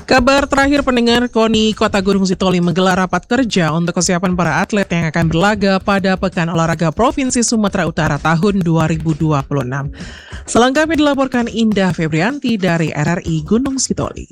Kabar terakhir pendengar, KONI Kota Gunung Sitoli menggelar rapat kerja untuk kesiapan para atlet yang akan berlaga pada Pekan Olahraga Provinsi Sumatera Utara tahun 2026. Selengkapnya dilaporkan Indah Febrianti dari RRI Gunung Sitoli.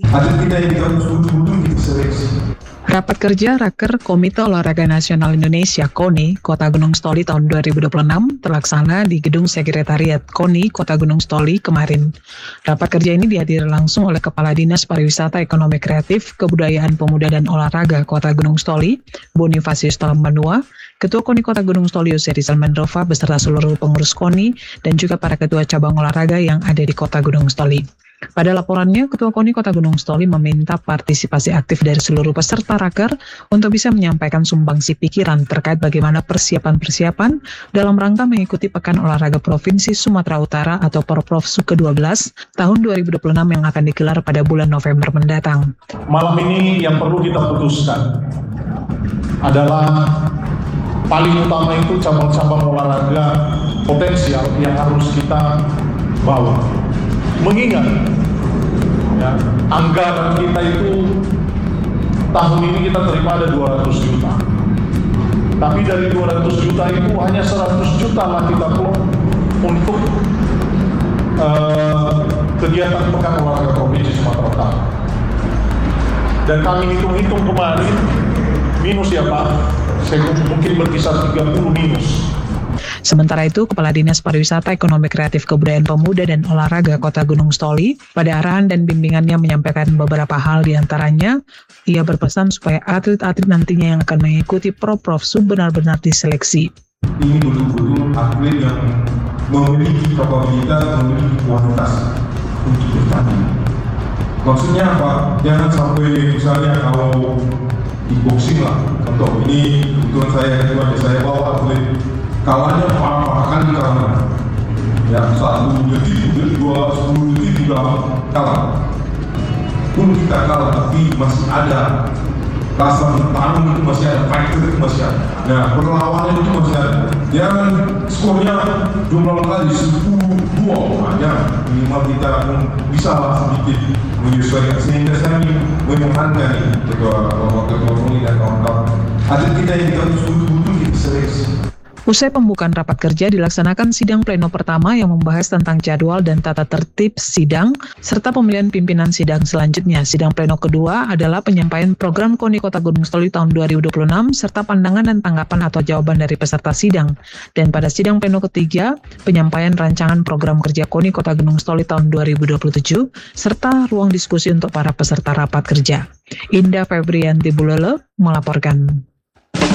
Rapat kerja Raker Komite Olahraga Nasional Indonesia KONI Kota Gunung Sitoli tahun 2026 terlaksana di Gedung Sekretariat KONI Kota Gunung Sitoli kemarin. Rapat kerja ini dihadiri langsung oleh Kepala Dinas Pariwisata Ekonomi Kreatif, Kebudayaan Pemuda dan Olahraga Kota Gunung Sitoli, Bonifasius Talambanua, Ketua KONI Kota Gunung Sitoli Yose Rizal Mendrova beserta seluruh pengurus KONI dan juga para ketua cabang olahraga yang ada di Kota Gunung Sitoli. Pada laporannya, Ketua KONI Kota Gunung Sitoli meminta partisipasi aktif dari seluruh peserta raker untuk bisa menyampaikan sumbangsi pikiran terkait bagaimana persiapan-persiapan dalam rangka mengikuti Pekan Olahraga Provinsi Sumatera Utara atau Porprov ke-12 tahun 2026 yang akan digelar pada bulan November mendatang. Malam ini yang perlu kita putuskan adalah paling utama itu cabang-cabang olahraga potensial yang harus kita bawa. Mengingat ya, anggaran kita itu tahun ini kita terima ada 200 juta. Tapi dari 200 juta itu hanya 100 juta lah kita kelola untuk kegiatan Pekan Olahraga Provinsi Sumatera Utara. Dan kami hitung-hitung kemarin minus ya Pak, saya mungkin berkisar 30 minus. Sementara itu, Kepala Dinas Pariwisata Ekonomi Kreatif Kebudayaan Pemuda dan Olahraga Kota Gunung Sitoli pada arahan dan bimbingannya menyampaikan beberapa hal diantaranya, ia berpesan supaya atlet-atlet nantinya yang akan mengikuti Porprov benar-benar diseleksi. Ini betul-betul atlet yang memiliki kapabilitas, memiliki kualitas untuk bertanding. Maksudnya apa? Jangan sampai misalnya kalau di boxing lah, contoh ini kebetulan saya bawa atlet kawannya parah-parah di kalangan ya 1 detik, 10 detik juga kalah pun kita kalah tapi masih ada rasa bertarung itu masih ada, fighter itu masih ada, nah perlawanan itu masih ada, jangan skornya jumlah kali 10-2 hanya minimal kita pun bisa lah sedikit menyesuaikan sehingga saya menyemangkan ketua KONI dan kawan-kawan atlet kita yang kita betul-betul diseleksi. Usai pembukaan rapat kerja dilaksanakan sidang pleno pertama yang membahas tentang jadwal dan tata tertib sidang, serta pemilihan pimpinan sidang selanjutnya. Sidang pleno kedua adalah penyampaian program KONI Kota Gunung Sitoli tahun 2026, serta pandangan dan tanggapan atau jawaban dari peserta sidang. Dan pada sidang pleno ketiga, penyampaian rancangan program kerja KONI Kota Gunung Sitoli tahun 2027, serta ruang diskusi untuk para peserta rapat kerja. Indah Febrianti Bulele melaporkan.